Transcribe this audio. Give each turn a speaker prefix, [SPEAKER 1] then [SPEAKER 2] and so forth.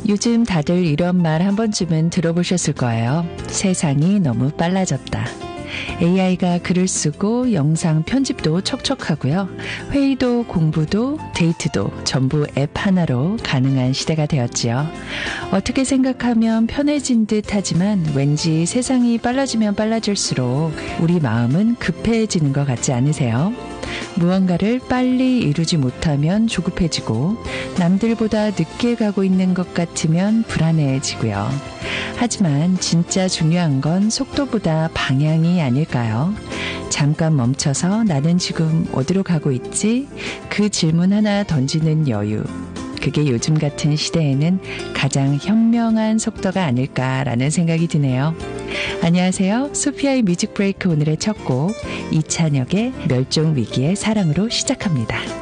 [SPEAKER 1] 요즘 다들 이런 말 한 번쯤은 들어보셨을 거예요. 세상이 너무 빨라졌다. AI가 글을 쓰고 영상 편집도 척척하고요. 회의도 공부도 데이트도 전부 앱 하나로 가능한 시대가 되었지요. 어떻게 생각하면 편해진 듯 하지만 왠지 세상이 빨라지면 빨라질수록 우리 마음은 급해지는 것 같지 않으세요? 무언가를 빨리 이루지 못하면 조급해지고 남들보다 늦게 가고 있는 것 같으면 불안해지고요. 하지만 진짜 중요한 건 속도보다 방향이 아닐까요? 잠깐 멈춰서 나는 지금 어디로 가고 있지? 그 질문 하나 던지는 여유. 그게 요즘 같은 시대에는 가장 현명한 속도가 아닐까라는 생각이 드네요. 안녕하세요. 소피아의 뮤직 브레이크 오늘의 첫 곡 이찬혁의 멸종위기의 사랑으로 시작합니다.